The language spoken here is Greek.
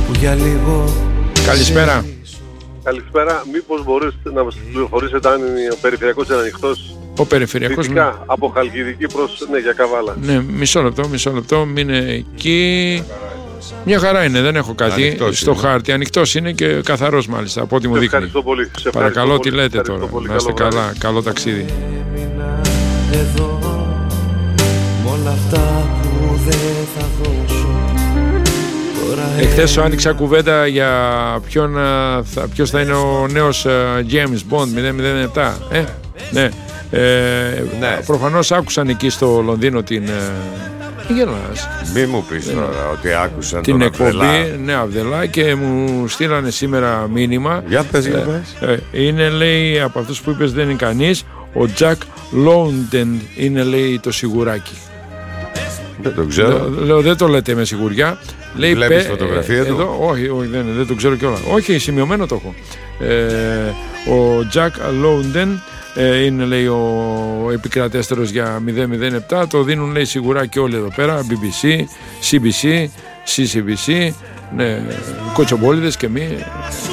που για λίγο. Καλησπέρα. Καλησπέρα. Μήπως μπορείτε να μας πληροφορήσετε αν ο περιφερειακός είναι ανοιχτός? Ο περιφερειακός. Φυσικά, από Χαλκιδική προς, ναι, για Καβάλα. Ναι, μισό λεπτό, μείνε εκεί. Μια χαρά είναι, δεν έχω κάτι Ανοιχτός στο είναι. χάρτη. Ανοιχτός είναι και καθαρός μάλιστα, από ό,τι μου δείχνει. Ευχαριστώ πολύ. Παρακαλώ, τι λέτε τώρα? Να είστε καλά, καλό ταξίδι. Έμεινα εδώ μ' όλα αυτά που δεν θα δώσω. Εχθές άνοιξα κουβέντα για ποιος θα είναι ο νέος James Bond 007. Ναι. Ναι. Προφανώς άκουσαν εκεί στο Λονδίνο την... γελάς. Μη μου πεις τώρα ότι άκουσαν Την τον εκπομπή, Αβδελά. ναι, Αβδελά, και μου στείλανε σήμερα μήνυμα. Για πες. Είναι, λέει, από αυτούς που είπες δεν είναι κανείς. Ο Jack London είναι, λέει, το σιγουράκι. Δεν το ξέρω. Λέω, δεν το λέτε με σιγουριά. Λέει, Βλέπεις φωτογραφία του? εδώ, όχι, δεν το ξέρω κιόλας. Όχι, σημειωμένο το έχω. Ο Jack London είναι, λέει, ο επικρατέστερος για 007. Το δίνουν, λέει, σιγουράκι όλοι εδώ πέρα. BBC, CBC, CCBC, ναι, κοτσομπόλιδες και μη.